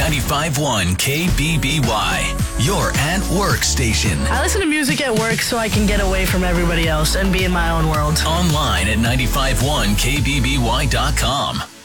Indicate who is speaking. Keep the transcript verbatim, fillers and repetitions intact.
Speaker 1: ninety-five point one K B B Y, your at work station.
Speaker 2: I listen to music at work so I can get away from everybody else and be in my own world.
Speaker 1: Online at ninety-five point one K B B Y dot com.